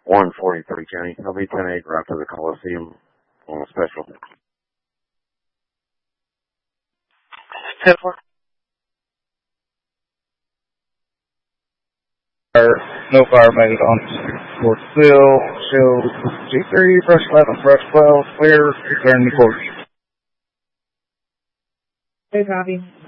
143 County. I'll be 10-8 right to the Coliseum on a special. 10-4. No fire made on Fort Sill, Shield G3, brush 11, brush 12, clear, return to court. Hey, copy.